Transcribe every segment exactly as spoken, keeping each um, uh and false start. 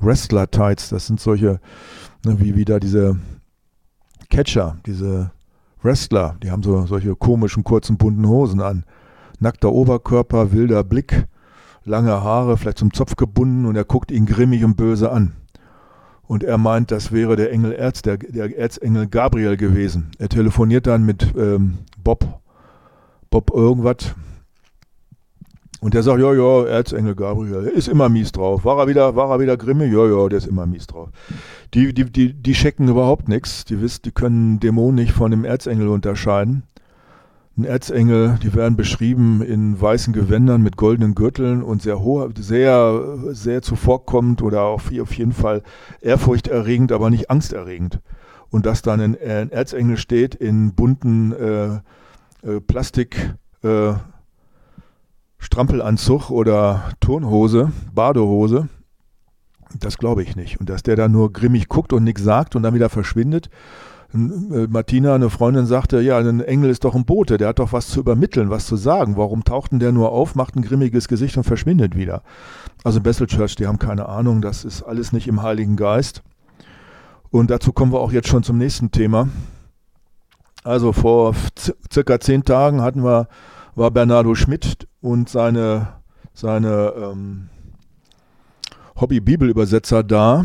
Wrestler-Tights. Das sind solche, ne, wie wieder diese Catcher, diese Wrestler, die haben so solche komischen, kurzen, bunten Hosen an. Nackter Oberkörper, wilder Blick, lange Haare, vielleicht zum Zopf gebunden und er guckt ihn grimmig und böse an. Und er meint, das wäre der Engel Erz, der, der Erzengel Gabriel gewesen. Er telefoniert dann mit ähm, Bob, Bob irgendwas. Und der sagt, ja, ja, Erzengel Gabriel, ist immer mies drauf. War er wieder, war er wieder grimmig? Ja, ja, der ist immer mies drauf. Die, die, die, die checken überhaupt nichts. Die wissen, die können Dämonen nicht von dem Erzengel unterscheiden. Ein Erzengel, die werden beschrieben in weißen Gewändern mit goldenen Gürteln und sehr hoch, sehr, sehr zuvorkommend oder auf, auf jeden Fall ehrfurchterregend, aber nicht angsterregend. Und dass dann ein, ein Erzengel steht in bunten äh, äh, Plastik äh, Strampelanzug oder Turnhose, Badehose, das glaube ich nicht. Und dass der da nur grimmig guckt und nichts sagt und dann wieder verschwindet. Martina, eine Freundin, sagte, ja, ein Engel ist doch ein Bote, der hat doch was zu übermitteln, was zu sagen. Warum taucht denn der nur auf, macht ein grimmiges Gesicht und verschwindet wieder? Also Bethel Church, die haben keine Ahnung, das ist alles nicht im Heiligen Geist. Und dazu kommen wir auch jetzt schon zum nächsten Thema. Also vor c- circa zehn Tagen hatten wir, war Bernardo Schmidt und seine, seine ähm, Hobby-Bibelübersetzer da.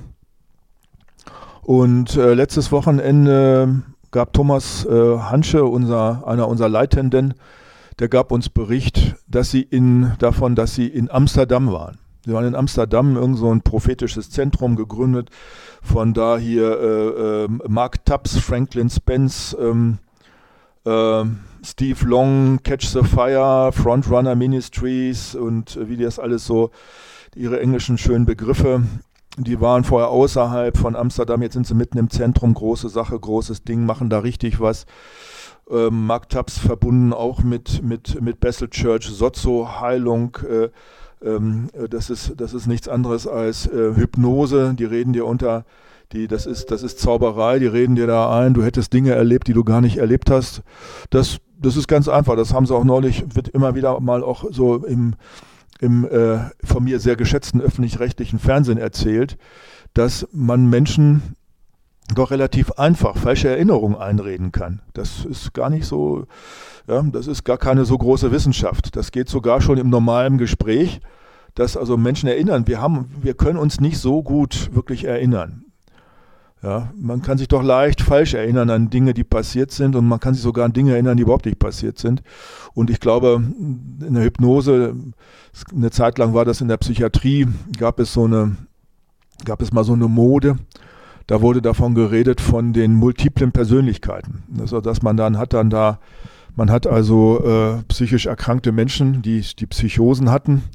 Und äh, letztes Wochenende gab Thomas äh, Hansche, unser, einer unserer Leitenden, der gab uns Bericht, dass sie in, davon, dass sie in Amsterdam waren. Sie waren in Amsterdam, irgend so ein prophetisches Zentrum gegründet, von da hier äh, äh, Mark Tubbs, Franklin Spence, ähm, äh, Steve Long, Catch the Fire, Frontrunner Ministries und äh, wie die das alles so, ihre englischen schönen Begriffe. Die waren vorher außerhalb von Amsterdam, jetzt sind sie mitten im Zentrum, große Sache, großes Ding, machen da richtig was. Ähm, Mark Tubbs verbunden auch mit, mit, mit Bethel Church, Sozo-Heilung, äh, ähm, das ist, das ist nichts anderes als äh, Hypnose, die reden dir unter, die, das ist, das ist Zauberei, die reden dir da ein, du hättest Dinge erlebt, die du gar nicht erlebt hast. Das, das ist ganz einfach, das haben sie auch neulich, wird immer wieder mal auch so im im äh, von mir sehr geschätzten öffentlich-rechtlichen Fernsehen erzählt, dass man Menschen doch relativ einfach falsche Erinnerungen einreden kann. Das ist gar nicht so, ja, das ist gar keine so große Wissenschaft. Das geht sogar schon im normalen Gespräch, dass also Menschen erinnern, wir haben, wir können uns nicht so gut wirklich erinnern. Ja, man kann sich doch leicht falsch erinnern an Dinge, die passiert sind und man kann sich sogar an Dinge erinnern, die überhaupt nicht passiert sind. Und ich glaube, in der Hypnose, eine Zeit lang war das in der Psychiatrie, gab es so eine, gab es mal so eine Mode, da wurde davon geredet von den multiplen Persönlichkeiten. Also, dass man dann hat dann da, man hat also äh, psychisch erkrankte Menschen, die, die Psychosen hatten,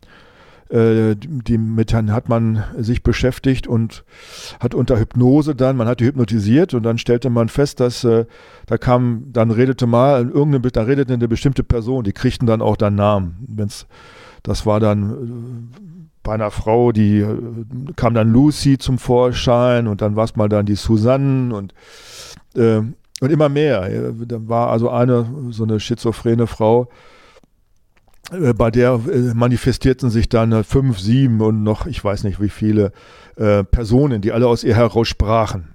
die mit hat man sich beschäftigt und hat unter Hypnose dann, man hat die hypnotisiert und dann stellte man fest, dass äh, da kam, dann redete mal irgendeine, da redete eine bestimmte Person, die kriegten dann auch dann Namen. Wenn's, das war dann äh, bei einer Frau, die äh, kam dann Lucy zum Vorschein und dann war es mal dann die Susanne und äh, und immer mehr. Da war also eine so eine schizophrene Frau, bei der manifestierten sich dann fünf, sieben und noch, ich weiß nicht wie viele äh, Personen, die alle aus ihr heraus sprachen.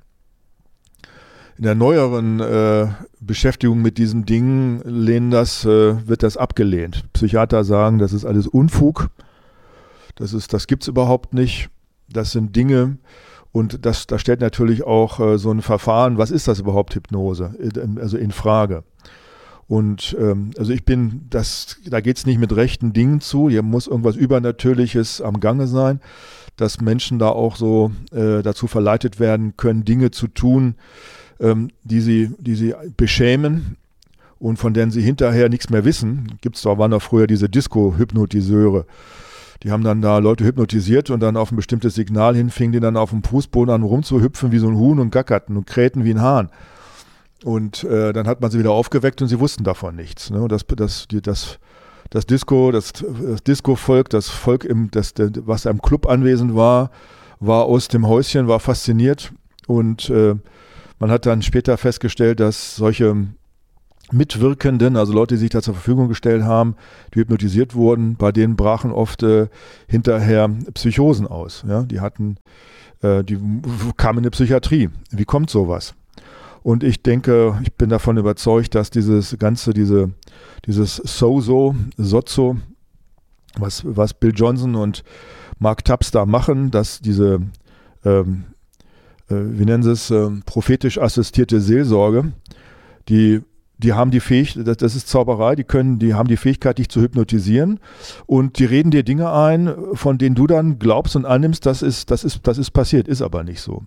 In der neueren äh, Beschäftigung mit diesen Dingen lehnen das, äh, wird das abgelehnt. Psychiater sagen, das ist alles Unfug, das ist, das gibt's überhaupt nicht, das sind Dinge und das, da stellt natürlich auch äh, so ein Verfahren, was ist das überhaupt Hypnose, also in Frage. Und ähm, also ich bin, das, da geht es nicht mit rechten Dingen zu, hier muss irgendwas Übernatürliches am Gange sein, dass Menschen da auch so äh, dazu verleitet werden können, Dinge zu tun, ähm, die sie, die sie beschämen und von denen sie hinterher nichts mehr wissen. Gibt's doch, waren doch früher diese Disco-Hypnotiseure. Die haben dann da Leute hypnotisiert und dann auf ein bestimmtes Signal hin, fingen die dann auf dem Fußboden an rumzuhüpfen wie so ein Huhn und gackerten und krähten wie ein Hahn. Und äh, dann hat man sie wieder aufgeweckt und sie wussten davon nichts. Ne? Und das, das, die, das, das Disco, das, das Disco-Volk, das Volk, im, das, was im Club anwesend war, war aus dem Häuschen, war fasziniert. Und äh, man hat dann später festgestellt, dass solche Mitwirkenden, also Leute, die sich da zur Verfügung gestellt haben, die hypnotisiert wurden, bei denen brachen oft äh, hinterher Psychosen aus. Ja? Die hatten, äh, die kamen in die Psychiatrie. Wie kommt sowas? Und ich denke, ich bin davon überzeugt, dass dieses ganze, diese, dieses Sozo, Sozo, was, was Bill Johnson und Mark Tubbs da machen, dass diese, ähm, äh, wie nennen sie es, äh, prophetisch assistierte Seelsorge, die Die haben die Fähigkeit, das, das ist Zauberei, die können, die haben die Fähigkeit, dich zu hypnotisieren und die reden dir Dinge ein, von denen du dann glaubst und annimmst, das ist, das ist, das ist passiert, ist aber nicht so.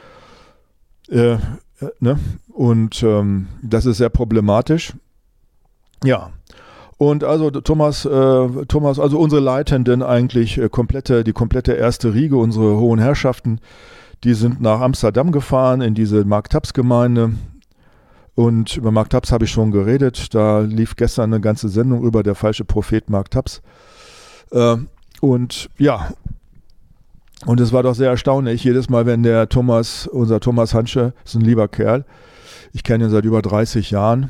Äh, ne? Und ähm, das ist sehr problematisch. Ja. Und also Thomas, äh, Thomas, also unsere Leitenden eigentlich äh, komplette, die komplette erste Riege, unsere hohen Herrschaften, die sind nach Amsterdam gefahren in diese Mark-Taps-Gemeinde. Und über Mark Tubbs habe ich schon geredet. Da lief gestern eine ganze Sendung über der falsche Prophet Mark Tubbs. Äh, und ja, und es war doch sehr erstaunlich. Jedes Mal, wenn der Thomas, unser Thomas Hansche, ist ein lieber Kerl. Ich kenne ihn seit über dreißig Jahren.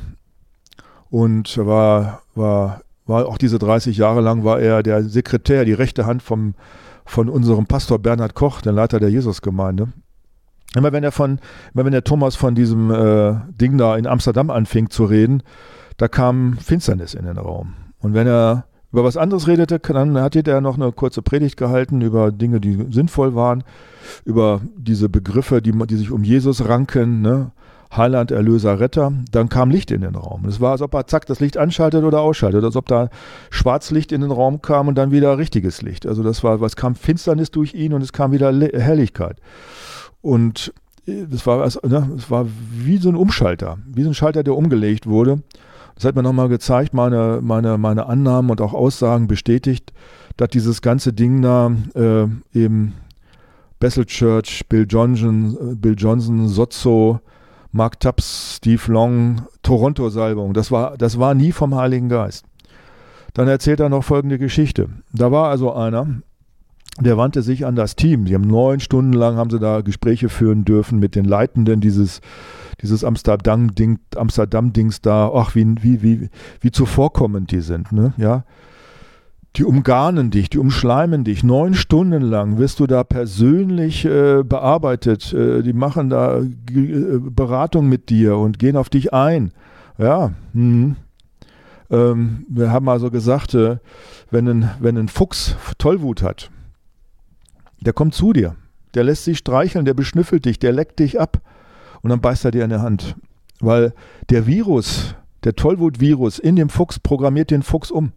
Und war, war, war auch diese dreißig Jahre lang war er der Sekretär, die rechte Hand vom, von unserem Pastor Bernhard Koch, der Leiter der Jesusgemeinde. Immer wenn er von, immer wenn der Thomas von diesem äh, Ding da in Amsterdam anfing zu reden, da kam Finsternis in den Raum. Und wenn er über was anderes redete, dann hat er noch eine kurze Predigt gehalten über Dinge, die sinnvoll waren, über diese Begriffe, die, die sich um Jesus ranken, ne? Heiland, Erlöser, Retter. Dann kam Licht in den Raum. Es war, als ob er zack das Licht anschaltet oder ausschaltet, als ob da Schwarzlicht in den Raum kam und dann wieder richtiges Licht. Also das war, es kam Finsternis durch ihn und es kam wieder Helligkeit. Und es war, ne, es war wie so ein Umschalter, wie so ein Schalter, der umgelegt wurde. Das hat mir nochmal gezeigt, meine, meine, meine Annahmen und auch Aussagen bestätigt, dass dieses ganze Ding da äh, eben Bethel Church, Bill Johnson, Bill Johnson, Sozo, Mark Tubbs, Steve Long, Toronto-Salbung, das war, das war nie vom Heiligen Geist. Dann erzählt er noch folgende Geschichte. Da war also einer, der wandte sich an das Team. Die haben neun Stunden lang haben sie da Gespräche führen dürfen mit den Leitenden dieses, dieses Amsterdam-Ding, Amsterdam-Dings da. Ach, wie, wie, wie, wie zuvorkommend die sind, ne? Ja. Die umgarnen dich, die umschleimen dich. Neun Stunden lang wirst du da persönlich äh, bearbeitet. Äh, die machen da äh, Beratung mit dir und gehen auf dich ein. Ja, hm. ähm, wir haben also gesagt, äh, wenn, ein, wenn ein Fuchs Tollwut hat, der kommt zu dir, der lässt sich streicheln, der beschnüffelt dich, der leckt dich ab und dann beißt er dir in die Hand. Weil der Virus, der Tollwut-Virus in dem Fuchs programmiert den Fuchs um.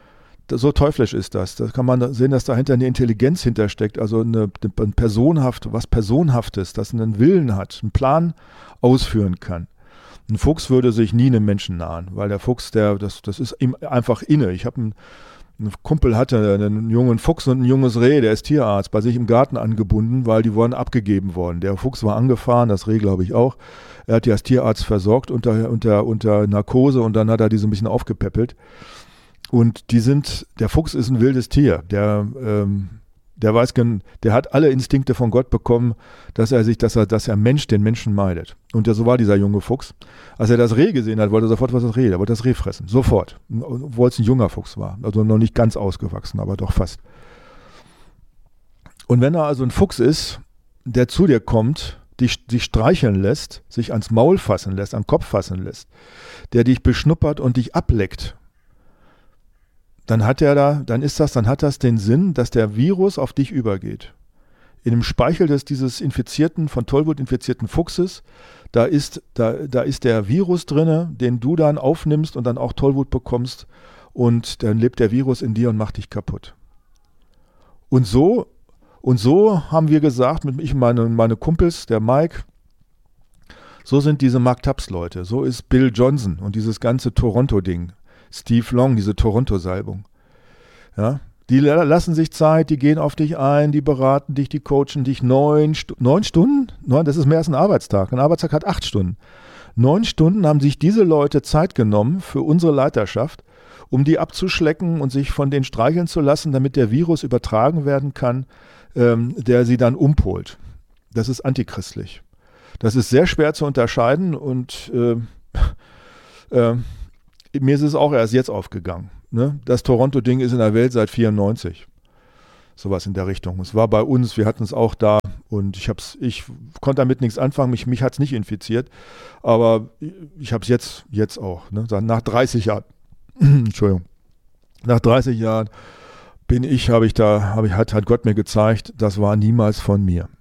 So teuflisch ist das. Da kann man sehen, dass dahinter eine Intelligenz hintersteckt, also eine, eine Personhaft, was Personhaftes, das einen Willen hat, einen Plan ausführen kann. Ein Fuchs würde sich nie einem Menschen nahen, weil der Fuchs, der, das, das ist ihm einfach inne. Ich habe einen, ein Kumpel hatte einen jungen Fuchs und ein junges Reh, der ist Tierarzt, bei sich im Garten angebunden, weil die wurden abgegeben worden. Der Fuchs war angefahren, das Reh glaube ich auch. Er hat die als Tierarzt versorgt unter, unter, unter Narkose und dann hat er die so ein bisschen aufgepäppelt. Und die sind, der Fuchs ist ein wildes Tier, der, ähm, der weiß, der hat alle Instinkte von Gott bekommen, dass er sich, dass er, dass er Mensch den Menschen meidet. Und der, so war dieser junge Fuchs. Als er das Reh gesehen hat, wollte er sofort was das Reh, er wollte das Reh fressen, sofort. Obwohl es ein junger Fuchs war, also noch nicht ganz ausgewachsen, aber doch fast. Und wenn er also ein Fuchs ist, der zu dir kommt, dich, dich streicheln lässt, sich ans Maul fassen lässt, an den Kopf fassen lässt, der dich beschnuppert und dich ableckt, dann hat er da, dann ist das, dann hat das den Sinn, dass der Virus auf dich übergeht. In dem Speichel des dieses infizierten, von Tollwut infizierten Fuchses, da ist, da, da ist der Virus drinne, den du dann aufnimmst und dann auch Tollwut bekommst und dann lebt der Virus in dir und macht dich kaputt. Und so, und so haben wir gesagt, mit ich und meine, meine Kumpels, der Mike, so sind diese Mark Tubbs Leute, so ist Bill Johnson und dieses ganze Toronto-Ding. Steve Long, diese Toronto-Salbung. Ja, die lassen sich Zeit, die gehen auf dich ein, die beraten dich, die coachen dich neun, Stu- neun Stunden? Neun, das ist mehr als ein Arbeitstag. Ein Arbeitstag hat acht Stunden. Neun Stunden haben sich diese Leute Zeit genommen für unsere Leiterschaft, um die abzuschlecken und sich von denen streicheln zu lassen, damit der Virus übertragen werden kann, ähm, der sie dann umpolt. Das ist antichristlich. Das ist sehr schwer zu unterscheiden und äh, Äh, mir ist es auch erst jetzt aufgegangen. Ne? Das Toronto-Ding ist in der Welt seit vierundneunzig. Sowas in der Richtung. Es war bei uns, wir hatten es auch da und ich hab's, ich konnte damit nichts anfangen, mich, mich hat es nicht infiziert, aber ich habe es jetzt, jetzt auch. Ne? Nach dreißig Jahren, Entschuldigung, nach dreißig Jahren bin ich, habe ich da, habe ich, hat, hat Gott mir gezeigt, das war niemals von mir.